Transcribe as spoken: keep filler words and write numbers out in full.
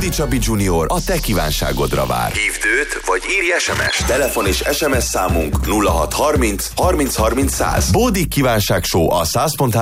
Bódi Csabi junior a te kívánságodra vár. Hívd őt, vagy írj es em es. Telefon és es em es számunk nulla hat harminc harminc harminc száz. Bódi kívánság show a száz pont